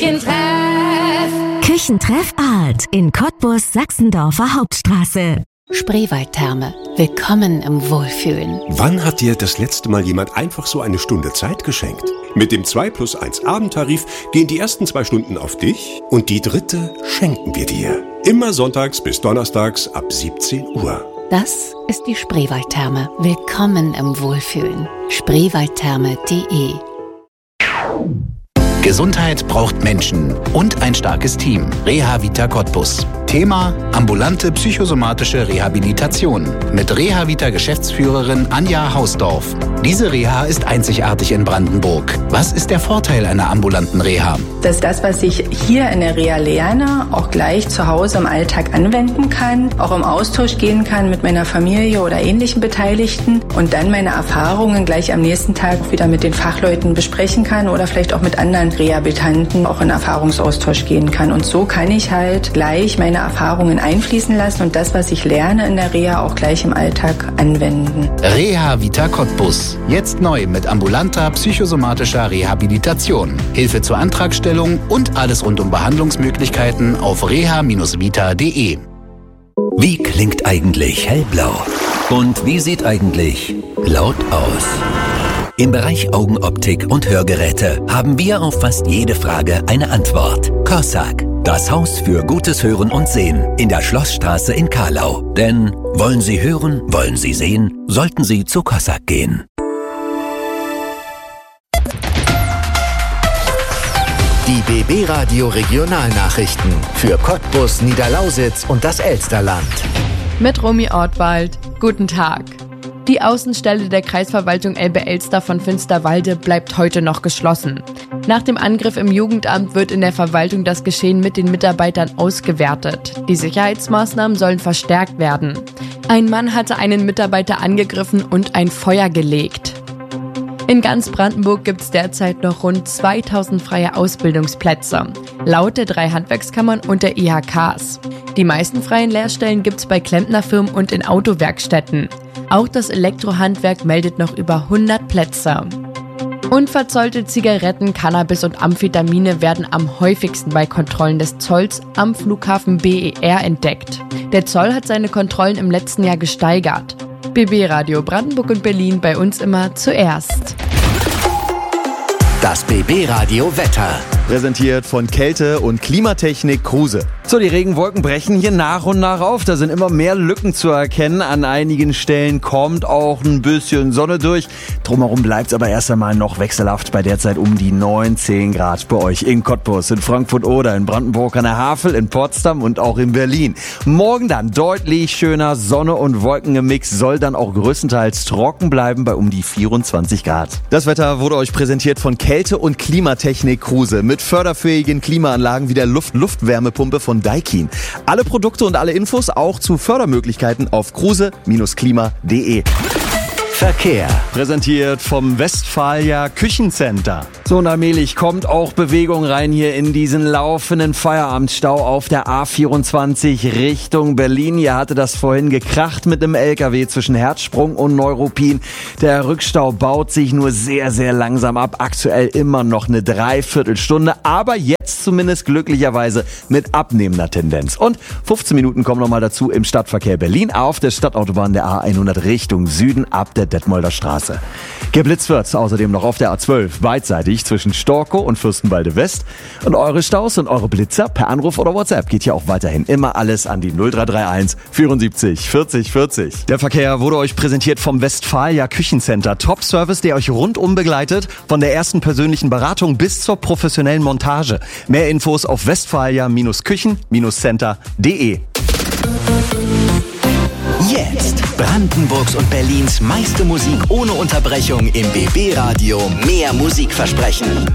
Küchentreff Art in Cottbus, Sachsendorfer Hauptstraße. Spreewaldtherme. Willkommen im Wohlfühlen. Wann hat dir das letzte Mal jemand einfach so eine Stunde Zeit geschenkt? Mit dem 2+1 Abendtarif gehen die ersten 2 Stunden auf dich und die dritte schenken wir dir. Immer sonntags bis donnerstags ab 17 Uhr. Das ist die Spreewaldtherme. Willkommen im Wohlfühlen. Spreewaldtherme.de. Gesundheit braucht Menschen und ein starkes Team. Reha-Vita Cottbus. Thema: ambulante psychosomatische Rehabilitation. Mit Reha-Vita-Geschäftsführerin Anja Hausdorf. Diese Reha ist einzigartig in Brandenburg. Was ist der Vorteil einer ambulanten Reha? Dass das, was ich hier in der Reha lerne, auch gleich zu Hause im Alltag anwenden kann, auch im Austausch gehen kann mit meiner Familie oder ähnlichen Beteiligten und dann meine Erfahrungen gleich am nächsten Tag wieder mit den Fachleuten besprechen kann oder vielleicht auch mit anderen Rehabilitanten auch in Erfahrungsaustausch gehen kann. Und so kann ich halt gleich meine Erfahrungen einfließen lassen und das, was ich lerne in der Reha, auch gleich im Alltag anwenden. Reha-Vita Cottbus. Jetzt neu mit ambulanter psychosomatischer Rehabilitation. Hilfe zur Antragstellung und alles rund um Behandlungsmöglichkeiten auf reha-vita.de. Wie klingt eigentlich hellblau? Und wie sieht eigentlich laut aus? Im Bereich Augenoptik und Hörgeräte haben wir auf fast jede Frage eine Antwort. Cossack, das Haus für gutes Hören und Sehen in der Schlossstraße in Kahlau. Denn wollen Sie hören, wollen Sie sehen, sollten Sie zu Cossack gehen. Die BB Radio Regionalnachrichten für Cottbus, Niederlausitz und das Elsterland. Mit Romy Ortwald. Guten Tag. Die Außenstelle der Kreisverwaltung Elbe-Elster von Finsterwalde bleibt heute noch geschlossen. Nach dem Angriff im Jugendamt wird in der Verwaltung das Geschehen mit den Mitarbeitern ausgewertet. Die Sicherheitsmaßnahmen sollen verstärkt werden. Ein Mann hatte einen Mitarbeiter angegriffen und ein Feuer gelegt. In ganz Brandenburg gibt es derzeit noch rund 2000 freie Ausbildungsplätze, laut der 3 Handwerkskammern und der IHKs. Die meisten freien Lehrstellen gibt es bei Klempnerfirmen und in Autowerkstätten. Auch das Elektrohandwerk meldet noch über 100 Plätze. Unverzollte Zigaretten, Cannabis und Amphetamine werden am häufigsten bei Kontrollen des Zolls am Flughafen BER entdeckt. Der Zoll hat seine Kontrollen im letzten Jahr gesteigert. BB Radio Brandenburg und Berlin, bei uns immer zuerst. Das BB Radio Wetter. Präsentiert von Kälte- und Klimatechnik Kruse. So, die Regenwolken brechen hier nach und nach auf. Da sind immer mehr Lücken zu erkennen. An einigen Stellen kommt auch ein bisschen Sonne durch. Drumherum bleibt es aber erst einmal noch wechselhaft bei derzeit um die 9-10 Grad bei euch in Cottbus, in Frankfurt oder in Brandenburg an der Havel, in Potsdam und auch in Berlin. Morgen dann deutlich schöner, Sonne und Wolken im Mix, soll dann auch größtenteils trocken bleiben bei um die 24 Grad. Das Wetter wurde euch präsentiert von Kälte- und Klimatechnik Kruse mit förderfähigen Klimaanlagen wie der Luft-Luft-Wärmepumpe von Daikin. Alle Produkte und alle Infos auch zu Fördermöglichkeiten auf kruse-klima.de. Verkehr. Präsentiert vom Westfalia Küchencenter. So, und allmählich kommt auch Bewegung rein hier in diesen laufenden Feierabendstau auf der A24 Richtung Berlin. Hier hatte das vorhin gekracht mit dem LKW zwischen Herzsprung und Neuruppin. Der Rückstau baut sich nur sehr, sehr langsam ab. Aktuell immer noch eine Dreiviertelstunde, aber jetzt zumindest glücklicherweise mit abnehmender Tendenz. Und 15 Minuten kommen nochmal dazu im Stadtverkehr Berlin auf der Stadtautobahn der A100 Richtung Süden ab der Detmolder Straße. Geblitzt wird außerdem noch auf der A12 beidseitig zwischen Storkow und Fürstenwalde West. Und eure Staus und eure Blitzer per Anruf oder WhatsApp geht hier auch weiterhin immer alles an die 0331 74 40 40. Der Verkehr wurde euch präsentiert vom Westfalia Küchencenter. Top-Service, der euch rundum begleitet, von der ersten persönlichen Beratung bis zur professionellen Montage. Mehr Infos auf westfalia-küchen-center.de. Jetzt Brandenburgs und Berlins meiste Musik ohne Unterbrechung im BB Radio. Mehr Musikversprechen.